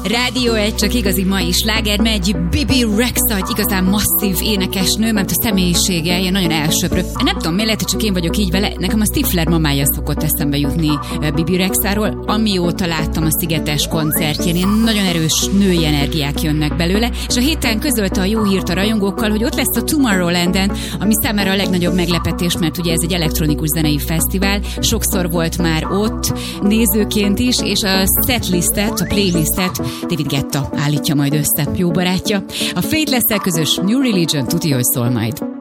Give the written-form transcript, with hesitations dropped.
Rádió 1, csak igazi mai sláger megy. Bibi Rexha, egy igazán masszív énekesnő, mert a személyisége ilyen nagyon elsöprő. Nem tudom, miért lehet, hogy csak én vagyok így vele. Nekem a Stifler mamája szokott eszembe jutni Bibi Rexháról. Amióta láttam a Szigetes koncertjén, ilyen nagyon erős női energiák jönnek belőle, és a héten közölte a jó hírt a rajongókkal, hogy ott lesz a Tomorrowlanden, ami számára a legnagyobb meglepetés, mert ugye ez egy elektronikus zenei fesztivál. Sokszor volt már ott nézőként is, és a setlistet, a playlistet David Guetta állítja majd össze, jó barátja. A Faithless-szel közös New Religion tuti, hogy szól majd.